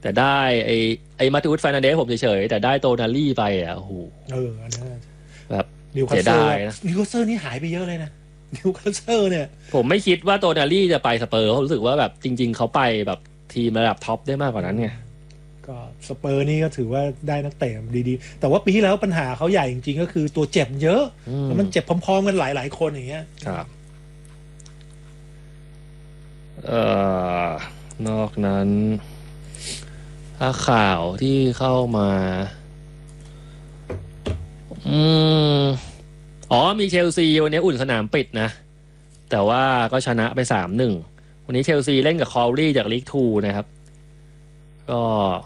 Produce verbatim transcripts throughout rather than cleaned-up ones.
แต่ได้ไอ้ไอ้มาติอุสฟานันเดสผมเฉยๆแต่ได้โตนาลี่ไปอ่ะโอ้โหเอออันนั้นแบบนิวคาสเซิลนิวคาสเซิลนี่หายไปเยอะเลยนะนิวคาสเซิลเนี่ยผมไม่คิดว่าโตนาลี่จะไปสเปอร์เขารู้สึกว่าแบบจริงๆเขาไปแบบทีมระดับท็อปได้มากกว่านั้นไงก็สเปอร์นี่ก็ถือว่าได้นักเตะดีๆแต่ว่าปีที่แล้วปัญหาเขาใหญ่จริงๆก็คือตัวเจ็บเยอะแล้วมันเจ็บพร้อมๆกันหลายๆคนอย่างเงี้ยครับเอ่อนอกนั้นถ้าข่าวที่เข้ามาอืมอ๋อมีเชลซีวันนี้อุ่นสนามปิดนะแต่ว่าก็ชนะไป สามหนึ่ง วันนี้เชลซีเล่นกับคอลลี่จากลีกทูนะครับก็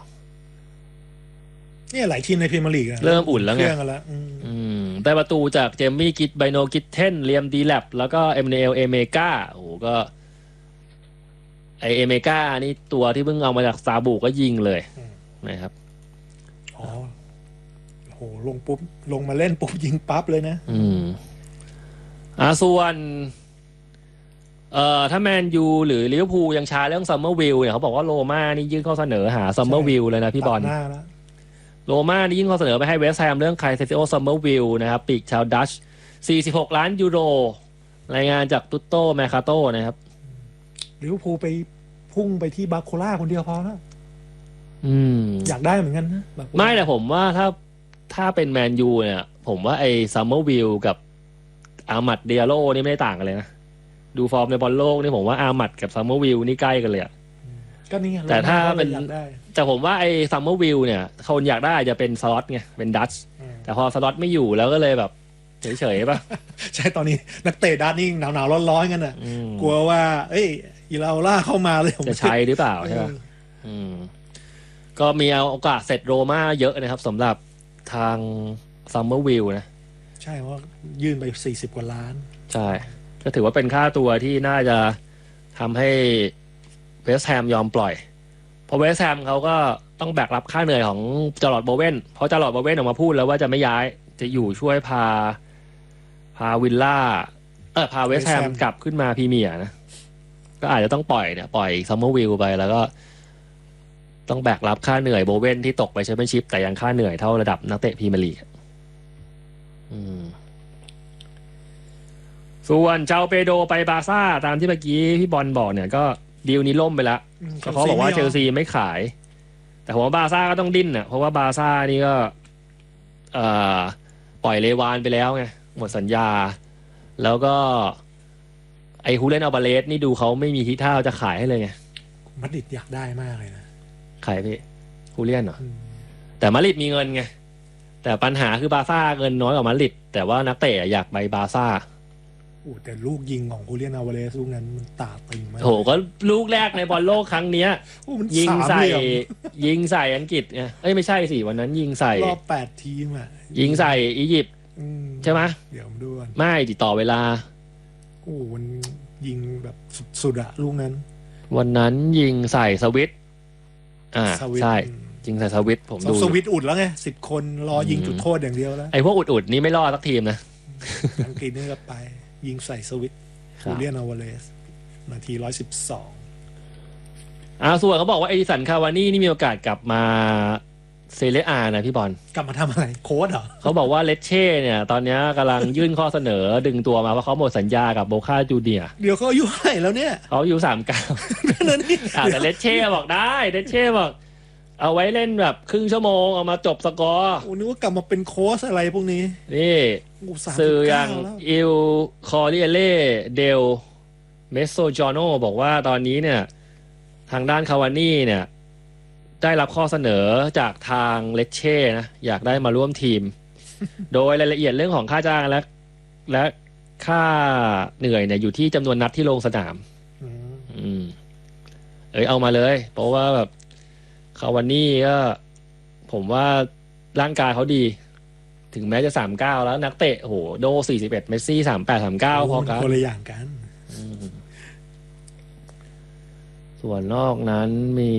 เนี่ยหลายทีมในพรีเมียร์ลีกเริ่มอุ่นแล้วไงอืมได้ประตูจากเจมมี่กิตไบโนกิตเทนเลียมดีแลบแล้วก็เอเมเนลเอเมกาโอ้โหก็ไอเอเมกานี่ตัวที่เพิ่งเอามาจากซาบุก็ยิงเลยนะครับอ๋อโหลงปุ๊บลงมาเล่นปุ๊บยิงปั๊บเลยนะอืมอ่าส่วนเอ่อถ้าแมนยูหรือลิเวอร์พูลยังช้าเรื่องซัมเมอร์วิลเนี่ยเขาบอกว่าโรม่านี่ยื่นข้อเสนอหาซัมเมอร์วิลเลยนะพี่บอลโรม่านี่ยื่นข้อเสนอไปให้เวสต์แฮมเรื่องไคเซซิโอซัมเมอร์วิลนะครับปีกชาวดัชสี่สิบหกล้านยูโรรายงานจากตุตโต้แมคคาโต้นะครับลิเวอร์พูลไปพุ่งไปที่บาโคล่าคนเดียวพอแล้วอืมอยากได้เหมือนกันนะไม่แต่ผมว่าถ้าถ้าเป็นแมนยูเนี่ยผมว่าไอ้ซัมเมอร์วิลกับอามัดเดียโลนี่ไม่ได้ต่างกันเลยนะดูฟอร์มในบอลโลกนี่ผมว่าอามัดกับซัมเมอร์วิลนี่ใกล้กันเลยอ่ะก็นี่แต่ถ้าเป็นแต่ผมว่าไอ้ซัมเมอร์วิลเนี่ยคนอยากได้จะเป็นสล็อตไงเป็นดัชแต่พอสล็อตไม่อยู่แล้วก็เลยแบบเฉยๆป่ะใช่ตอนนี้นักเตะดัชนี่หนาวๆร้อนๆกันอ่ะกลัวว่าเอ้ยอีลาล่าเข้ามาเลยจะใช้หรือเปล่าใช่ไหมก็มีโอกาสเสร็จโรม่าเยอะนะครับสำหรับทางซัมเมอร์วิลนะใช่เพราะยื่นไปสี่สิบกว่าล้านใช่ก็ถือว่าเป็นค่าตัวที่น่าจะทำให้เวสต์แฮมยอมปล่อยเพราะเวสต์แฮมเขาก็ต้องแบกรับค่าเหนื่อยของจาร์ลอตโบเว่นเพราะจาร์ลอตโบเว่นออกมาพูดแล้วว่าจะไม่ย้ายจะอยู่ช่วยพาพาวิลล่าเออพาเวสต์แฮมกลับขึ้นมาพรีเมียร์นะก็อาจจะต้องปล่อยเนี่ยปล่อยซัมเมอร์วิลไปแล้วก็ต้องแบกรับค่าเหนื่อยโบเว่นที่ตกไปแชมเปี้ยนชิพแต่ยังค่าเหนื่อยเท่าระดับนักเตะพรีเมียร์ลีกอืมส่วนเจ้าเปโดไปบาร์ซ่าตามที่เมื่อกี้พี่บอลบอกเนี่ยก็ดีลนี้ล่มไปแล้วเขาบอกว่าเชลซีไม่ขายแต่ผมว่าบาร์ซ่าก็ต้องดิ้นอ่ะเพราะว่าบาร์ซ่านี่ก็เอ่อปล่อยเลวานไปแล้วไงหมดสัญญาแล้วก็ไอ้ฮูเลนอัลบาเลสนี่ดูเขาไม่มีทีท่าจะขายให้เลยไงมาดริดอยากได้มากเลยนะขายพี่ฮูเลนเหรอแต่มาดริดมีเงินไงแต่ปัญหาคือบาร์ซ่าเงินน้อยกว่ามาดริดแต่ว่านักเตะอยากไปบาร์ซ่าโอ้แต่ลูกยิงของฮูเลียนอัลวาเรสลูกนั้นมันตาตึงมากโหก็ลูกแรกในบอลโลกครั้งเนี้ยยิงใส่ยิงใส่อังกฤษไงเอ้ยไม่ใช่สิวันนั้นยิงใส่รอบแปดทีมอ่ะยิงใส่อียิปต์ใช่ไหมเดี๋ยวดูก่อนไม่ติดต่อเวลาโอ้มันยิงแบบสุดๆอะลูกนั้นวันนั้นยิงใส่สวิตอ่าใช่ยิงใส่สวิตผมดูสวิตอุดแล้วไงสิบคนรอยิงจุดโทษอย่างเดียวแล้วไอ้พวกอุดๆนี่ไม่รอดสักทีมนะอังกฤษนี่ก็ไปยิงใส่สวิตฮูเลียนอัลวาเรสนาทีร้อยสิบสองอ่าส่วนเขาบอกว่าเอดิสันคาวานี่นี่มีโอกาสกลับมาเซเรียอานะพี่บอลกลับมาทำอะไรโค้ชเหรอเขาบอกว่าเลเช่เนี่ยตอนนี้กำลังยื่นข้อเสนอดึงตัวมาเพราะเขาหมดสัญญากับโบคาจูเนียร์เดี๋ยวเขาอายุเท่าไหร่แล้วเนี่ยเขาอายุสามเก้านั่นนี่แต่เลเช่บอกได้เลเช่บอกเอาไว้เล่นแบบครึ่งชั่วโมงเอามาจบสกอร์โอ้นึกว่ากลับมาเป็นโค้ชอะไรพวกนี้นี่สื่ออย่างอิลคอริเอเล่เดลเมสโซจอโนบอกว่าตอนนี้เนี่ยทางด้านคาวานี่เนี่ยได้รับข้อเสนอจากทางเลเช่นะอยากได้มาร่วมทีม โดยรายละเอียดเรื่องของค่าจ้างและและค่าเหนื่อยเนี่ยอยู่ที่จำนวนนัดที่ลงสนามอืมเอ้ยเอามาเลยเพราะว่าแบบคาวานี่ก็ผมว่าร่างกายเขาดีถึงแม้จะสามสิบเก้าแล้วนักเตะโหโดสี่สิบเอ็ดเมสซี่สามสิบแปด สามสิบเก้าพอกันคนละอย่างกันส่วนนอกนั้นมี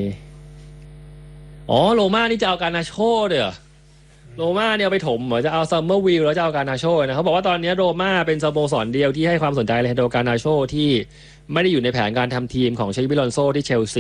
อ๋อโรม่านี่จะเอาการนาโชเด้อโรม่าเนี่ยไปถมเหมือนจะเอาซัมเมอร์วิลแล้วจะเอาการนาโชนะเขาบอกว่าตอนนี้โรม่าเป็นสโมสรเดียวที่ให้ความสนใจเลยโดการนาโชที่ไม่ได้อยู่ในแผนการทำทีมของเชบิลอนโซที่เชลซี